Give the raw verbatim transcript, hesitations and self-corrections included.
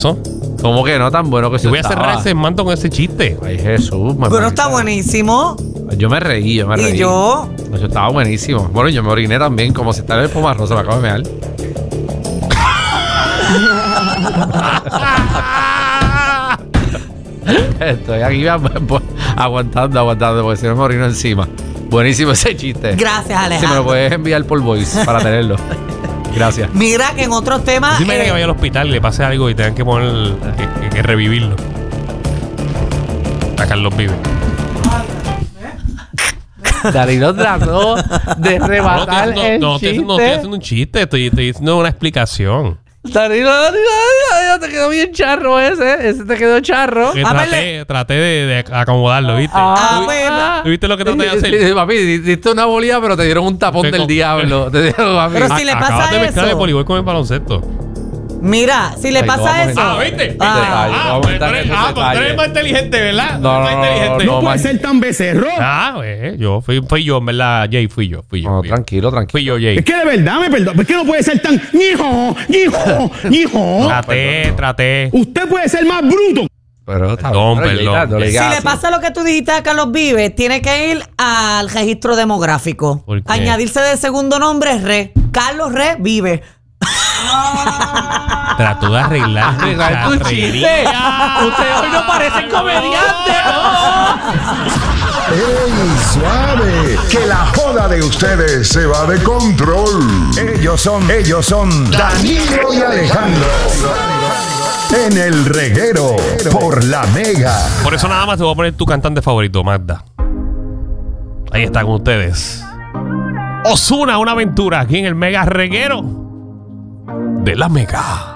¿Cómo que no tan bueno que se Yo voy a cerrar ese manto con ese chiste. Ay, Jesús. Pero está buenísimo. Yo me reí, yo me reí. Y yo. Eso estaba buenísimo. Bueno, yo me oriné también, como si estaba en el pomarro, se me acaba de mear. Estoy aquí aguantando, aguantando, porque si no me orino encima. Buenísimo ese chiste. Gracias, Alejandro. Si me lo puedes enviar por voice para tenerlo. Gracias. Mira que en otros temas. Dime eh, que vaya al hospital y le pase algo y tengan que poner que, que, que revivirlo. A Carlos Vive. Danilo trató de rebatar no, no, el no, chiste. No, no estoy haciendo un chiste, estoy, estoy haciendo una explicación. Danilo, Danilo, Danilo, te quedó bien charro ese. Ese te quedó charro. Que traté, traté de, de acomodarlo, ¿viste? Ah, bueno. ¿Viste lo que traté de hacer? Papi, diste una bolilla, pero te dieron un tapón Te del con- diablo. Te dieron, papi. Pero si le pasa Acabas de mezclar eso. el voleibol con el baloncesto. Mira, si le Ay, no, pasa vamos a eso. Ah, ¿viste? ¿Viste? Ah. Detalle, Ah, vamos a pues tú entrar en eres, esos ah, pues tú eres detalles. más inteligente, ¿verdad? No, Más no, inteligente. no, No puede man. ser tan becerro. Ah, pues, yo fui, fui yo, en verdad, Jay, fui yo, fui yo. No, fui yo. tranquilo, tranquilo. Fui yo, Jay. Es que de verdad me perdón. Es que no puede ser tan. ¡Hijo! ¡Hijo! ¡Hijo! Traté, traté. Usted puede ser más bruto. Pero está Perdón, pero perdón. ya, no le Si digas le así. pasa lo que tú dijiste a Carlos Vives, tiene que ir al registro demográfico. ¿Por qué? Añadirse de segundo nombre Re. Carlos Re Vive. Trató de arreglar mi Arreglar tu chiste. charrería. Ustedes hoy no parecen comediantes. ¡Ey, suave! Que la joda de ustedes se va de control. Ellos son, ellos son Danilo y Alejandro. En el reguero por la Mega. Por eso nada más te voy a poner tu cantante favorito, Magda. Ahí está con ustedes. Ozuna, una aventura aquí en el Mega Reguero de la Mega.